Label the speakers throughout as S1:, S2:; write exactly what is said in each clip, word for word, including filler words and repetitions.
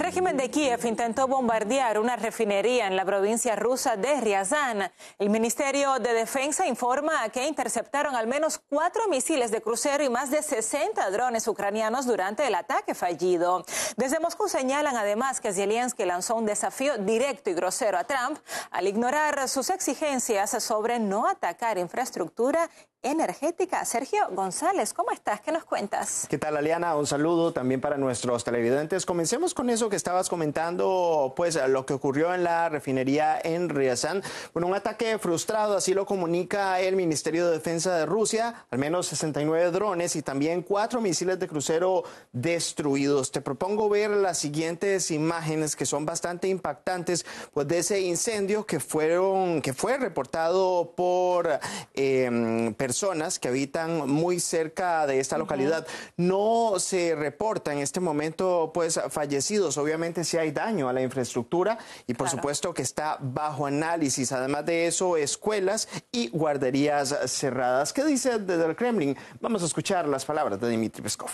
S1: régimen de Kiev intentó bombardear una refinería en la provincia rusa de Ryazan. El Ministerio de Defensa informa que interceptaron al menos cuatro misiles de crucero y más de sesenta drones ucranianos durante el ataque fallido. Desde Moscú señalan además que Zelensky lanzó un desafío directo y grosero a Trump al ignorar sus exigencias sobre no atacar infraestructura energética. Sergio González, ¿cómo estás? ¿Qué nos cuentas?
S2: ¿Qué tal, Aliana? Un saludo también para nuestros televidentes. Comencemos con eso que estabas comentando, pues lo que ocurrió en la refinería en Ryazan. Bueno, un ataque frustrado, así lo comunica el Ministerio de Defensa de Rusia, al menos sesenta y nueve drones y también cuatro misiles de crucero destruidos. Te propongo ver las siguientes imágenes que son bastante impactantes, pues de ese incendio que fueron, que fue reportado por eh, personas que habitan muy cerca de esta localidad. No se reporta en este momento pues fallecidos. Obviamente sí hay daño a la infraestructura y por claro. supuesto que está bajo análisis. Además de eso, escuelas y guarderías cerradas. ¿Qué dice desde el Kremlin? Vamos a escuchar las palabras de Dmitry Peskov.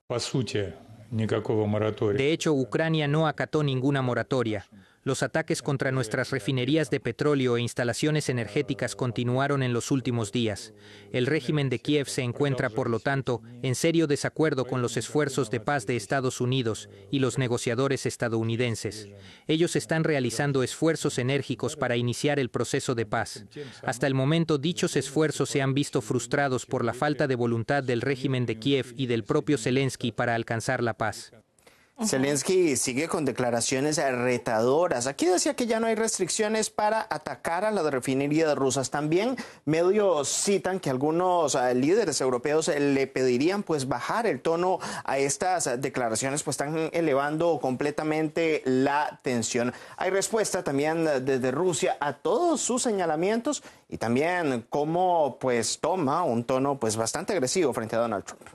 S3: De hecho, Ucrania no acató ninguna moratoria. Los ataques contra nuestras refinerías de petróleo e instalaciones energéticas continuaron en los últimos días. El régimen de Kiev se encuentra, por lo tanto, en serio desacuerdo con los esfuerzos de paz de Estados Unidos y los negociadores estadounidenses. Ellos están realizando esfuerzos enérgicos para iniciar el proceso de paz. Hasta el momento, dichos esfuerzos se han visto frustrados por la falta de voluntad del régimen de Kiev y del propio Zelensky para alcanzar la paz.
S2: Zelensky sigue con declaraciones retadoras. Aquí decía que ya no hay restricciones para atacar a las refinerías rusas. También medios citan que algunos uh, líderes europeos le pedirían pues bajar el tono a estas declaraciones, pues están elevando completamente la tensión. Hay respuesta también desde Rusia a todos sus señalamientos y también cómo pues toma un tono pues bastante agresivo frente a Donald Trump.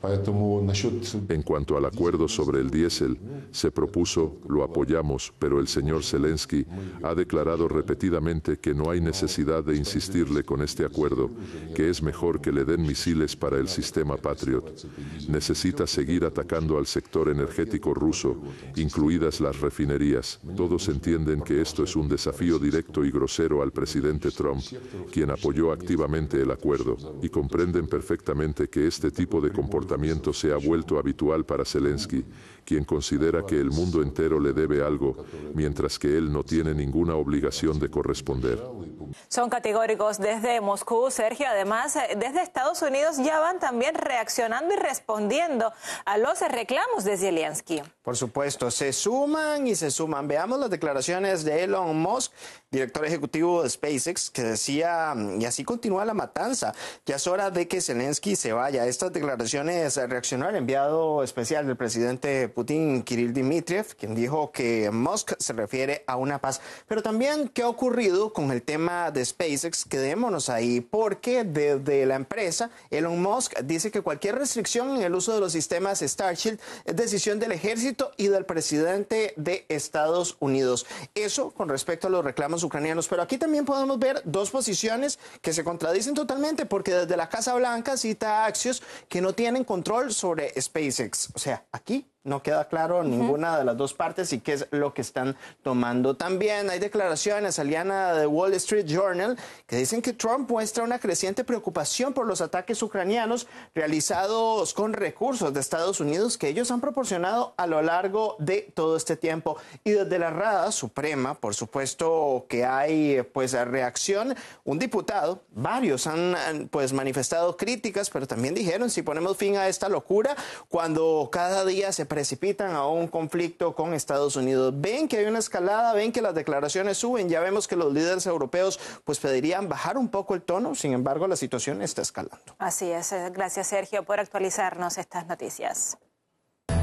S4: En cuanto al acuerdo sobre el diésel, se propuso, lo apoyamos, pero el señor Zelensky ha declarado repetidamente que no hay necesidad de insistirle con este acuerdo, que es mejor que le den misiles para el sistema Patriot. Necesita seguir atacando al sector energético ruso, incluidas las refinerías. Todos entienden que esto es un desafío directo y grosero al presidente Trump, quien apoyó activamente el acuerdo, y comprenden perfectamente que este tipo de comportamiento se ha vuelto habitual para Zelensky, quien considera que el mundo entero le debe algo, mientras que él no tiene ninguna obligación de corresponder.
S1: Son categóricos desde Moscú, Sergio. Además, desde Estados Unidos ya van también reaccionando y respondiendo a los reclamos de Zelensky.
S2: Por supuesto, se suman y se suman. Veamos las declaraciones de Elon Musk, director ejecutivo de SpaceX, que decía, y así continúa la matanza, ya es hora de que Zelensky se vaya. Estas declaraciones reaccionó el enviado especial del presidente Putin, Kirill Dmitriev, quien dijo que Musk se refiere a una paz. Pero también, ¿qué ha ocurrido con el tema de SpaceX? Quedémonos ahí, porque desde la empresa, Elon Musk dice que cualquier restricción en el uso de los sistemas Starship es decisión del ejército y del presidente de Estados Unidos. Eso con respecto a los reclamos ucranianos. Pero aquí también podemos ver dos posiciones que se contradicen totalmente, porque desde la Casa Blanca cita a Axios que no tienen control sobre SpaceX. O sea, aquí no queda claro ninguna de las dos partes y qué es lo que están tomando. También hay declaraciones, Aliana, de Wall Street Journal, que dicen que Trump muestra una creciente preocupación por los ataques ucranianos realizados con recursos de Estados Unidos que ellos han proporcionado a lo largo de todo este tiempo. Y desde la Rada Suprema, por supuesto que hay pues reacción. Un diputado, varios han pues manifestado críticas, pero también dijeron, si ponemos fin a esta locura, cuando cada día se precipitan a un conflicto con Estados Unidos. Ven que hay una escalada, ven que las declaraciones suben, ya vemos que los líderes europeos pues pedirían bajar un poco el tono, sin embargo la situación está escalando.
S1: Así es, gracias Sergio por actualizarnos estas noticias.